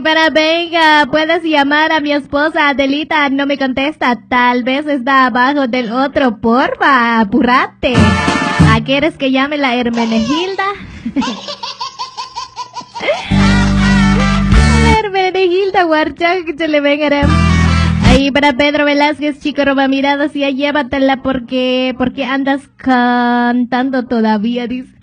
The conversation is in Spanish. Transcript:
para venga, puedes llamar a mi esposa Adelita, no me contesta, tal vez está abajo del otro, porfa, apúrate. ¿A quieres que llame la Hermenegilda? La Hermenegilda, guarcha, que se le vengará. Ahí para Pedro Velázquez, chico roba miradas, ya llévatela porque andas cantando todavía, dice.